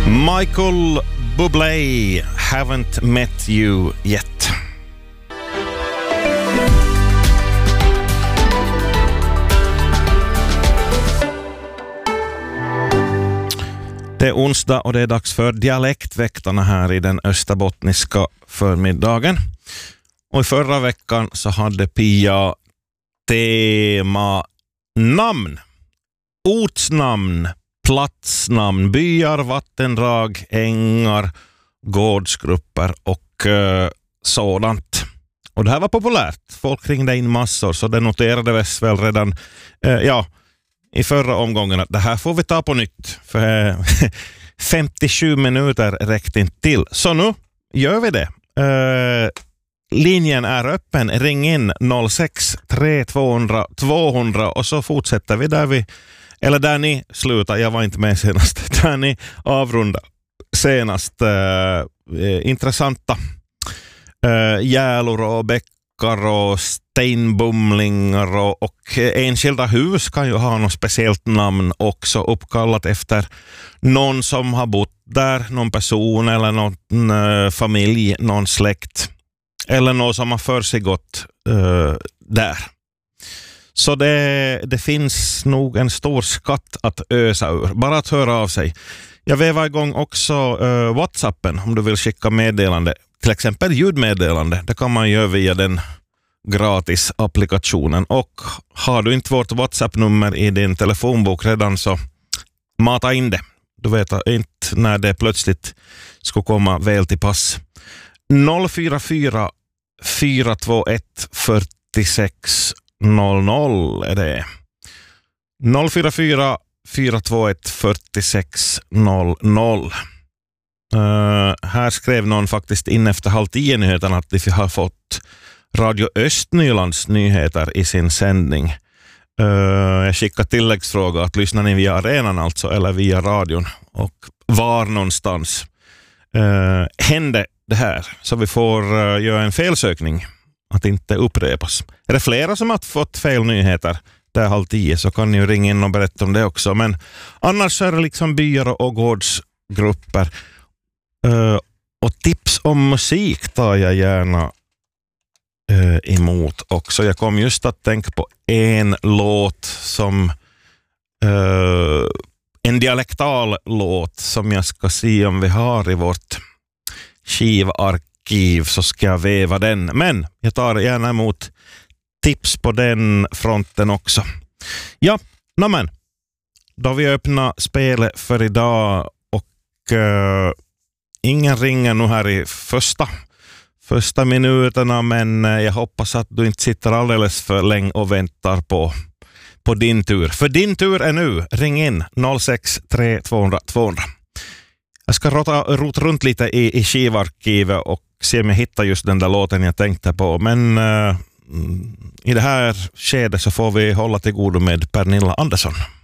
Michael Bublé, Haven't Met You Yet. Det är onsdag och det är dags för dialektväktarna här i den österbottniska förmiddagen. Och i förra veckan så hade Pia tema namn, ortsnamn, platsnamn, byar, vattendrag, ängar, gårdsgrupper och sådant. Och det här var populärt. Folk ringde in massor, så det noterades väl redan i förra omgången att det här får vi ta på nytt. För 57 minuter räckte inte till. Så nu gör vi det. Linjen är öppen. Ring in 06 3200 200 och så fortsätter vi där ni slutar. Jag var inte med senast. Där ni avrundar senast. Intressanta gälor och bäckar och steinbumlingar och enskilda hus kan ju ha något speciellt namn också, uppkallat efter någon som har bott där, någon person eller någon familj, någon släkt eller någon som har försiggått där. Så det finns nog en stor skatt att ösa ur. Bara att höra av sig. Jag vevar igång också WhatsAppen om du vill skicka meddelande. Till exempel ljudmeddelande. Det kan man göra via den gratis applikationen. Och har du inte vårt WhatsApp-nummer i din telefonbok redan så mata in det. Du vet inte när det plötsligt ska komma väl till pass. 044 421 46 00 är det. 044 421 46 00. Här skrev någon faktiskt in efter 9:30 att vi har fått Radio Östnylands nyheter i sin sändning. Jag skickar tilläggsfråga att lyssnar ni via arenan alltså eller via radion och var någonstans hände det här så vi får göra en felsökning att inte upprepas. Är det flera som har fått fel nyheter där 9:30 så kan ni ju ringa in och berätta om det också, men annars är det liksom byar och gårdsgrupper. Och tips om musik tar jag gärna emot också. Jag kom just att tänka på en låt som en dialektal låt som jag ska se om vi har i vårt skivarkiv, så ska jag väva den. Men jag tar gärna emot tips på den fronten också. Ja, men då vi öppnar spelet för idag och ingen ringer nu här i första minuterna, men jag hoppas att du inte sitter alldeles för länge och väntar på din tur. För din tur är nu. Ring in 06 3200 200. Jag ska rota runt lite i skivarkivet och se om jag hittar just den där låten jag tänkte på. Men i det här skedet så får vi hålla till godo med Pernilla Andersson.